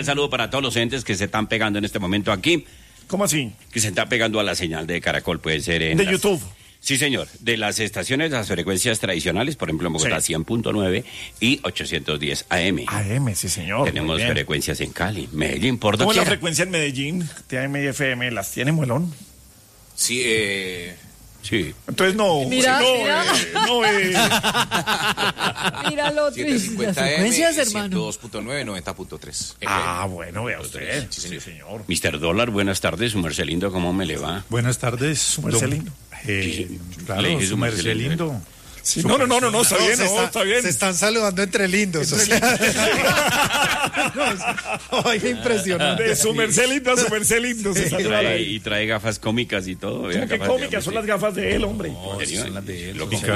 cordial saludo para todos los entes que se están pegando en este momento aquí. ¿Cómo así? Que se está pegando a la señal de Caracol, puede ser en de YouTube. Sí, señor. De las estaciones, las frecuencias tradicionales, por ejemplo, en Bogotá, sí. 100.9 y 810 AM. AM, sí, señor. Tenemos frecuencias en Cali, Medellín, por doquiera. doquiera. ¿Cómo la frecuencia en Medellín, TAM y FM, las tiene Muelón? Sí, Sí. Entonces no. Mira, Míralo, 750 frecuencias, M, hermano. 102.9, 90.3. Ah, bueno, vea usted. Sí, señor. Mr. Dólar, buenas tardes, su merced lindo, ¿cómo me le va? Buenas tardes, su merced lindo. Claro, su merced lindo. Sí, no, está bien, está bien. Se están saludando entre lindos. Oye, impresionante. De su merced lindo a su merced lindo. Sí, y trae gafas cómicas y todo. ¿Cómo que cómicas? Son las gafas de él, hombre. No, son las de él.